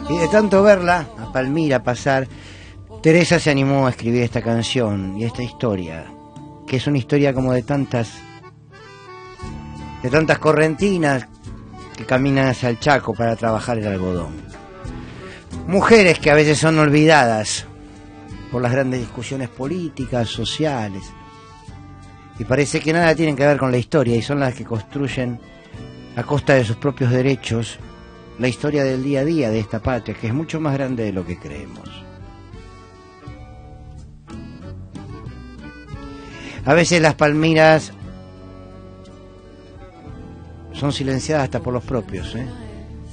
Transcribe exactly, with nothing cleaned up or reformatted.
Y de tanto verla, a Palmira pasar, Teresa se animó a escribir esta canción y esta historia, que es una historia como de tantas, de tantas correntinas que caminan hacia el Chaco para trabajar el algodón. Mujeres que a veces son olvidadas por las grandes discusiones políticas, sociales, y parece que nada tienen que ver con la historia, y son las que construyen a costa de sus propios derechos la historia del día a día de esta patria, que es mucho más grande de lo que creemos. A veces las palmeras son silenciadas hasta por los propios, ¿eh?